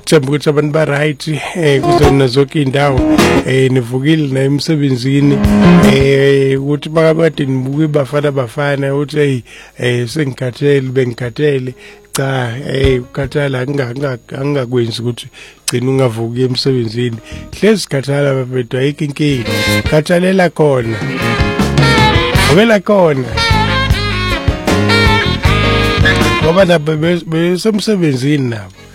sithemba ukuthi abantu ba right kuzona zonke indawo nivukile na emsebenzini ukuthi bakade nibuke bafana ukuthi sengikhathele bengikhathele cha ukhathala angakwenzi ukuthi gcina ungavuki emsebenzini hlezi khathala bafethu ayikho inkinga khathalela khona ngobela khona ngoba nabo besemsebenzini nabo